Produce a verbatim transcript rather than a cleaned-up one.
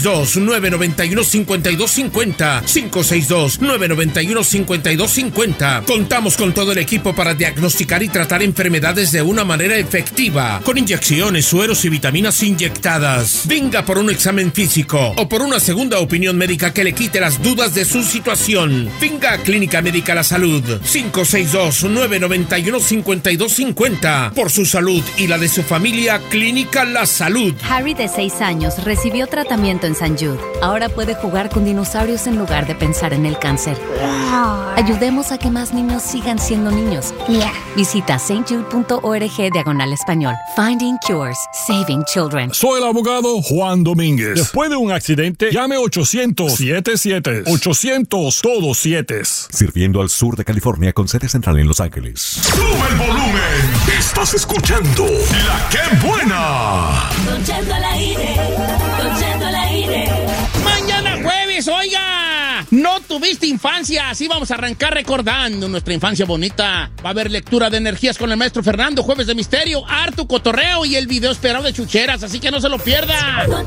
dos, nueve nueve uno, cinco dos cinco cero. cinco seis dos, nueve nueve uno, cinco dos cinco cero. Contamos con todo el equipo para diagnosticar y tratar enfermedades de una manera efectiva, con inyecciones, sueros y vitaminas inyectadas. Venga por un examen físico o por una segunda opinión médica que le quite las dudas de su situación. Venga a Clínica Médica La Salud. cinco seis dos, nueve nueve uno, cinco dos cinco cero. Por su salud y la de su familia, Clínica La Salud. Harry, de seis años, recibió tratamiento en Saint Jude. Ahora puede jugar con dinosaurios en lugar de pensar en el cáncer. Ayudemos a que más niños sigan siendo niños. Yeah. Visita saintjude.org diagonal español. Finding Cures, Saving Children. Soy el abogado Juan Domínguez. Después de un accidente, llame ochocientos, siete siete. ochocientos, todos siete. Sirviendo al sur de California con sede central en Los Ángeles. ¡Sube el volumen! Estás escuchando La Qué Buena. Don Cheto al aire, Don Cheto al aire. Mañana jueves, oiga, no tuviste infancia, así vamos a arrancar recordando nuestra infancia bonita. Va a haber lectura de energías con el maestro Fernando, jueves de misterio, harto cotorreo y el video esperado de chucheras, así que no se lo pierda.